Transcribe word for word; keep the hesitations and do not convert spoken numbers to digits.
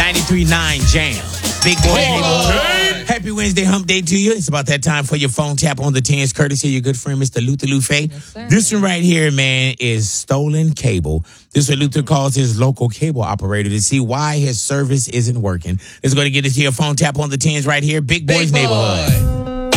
ninety-three point nine Jam. Big Boy Neighborhood. Happy Wednesday hump day to you. It's about that time for your phone tap on the tens, courtesy of your good friend, Mister Luther Lufe. Yes, this one right here, man, is stolen cable. This is what Luther calls his local cable operator to see why his service isn't working. It's going to get into your phone tap on the tens right here. Big Boy's Big Boy. Neighborhood.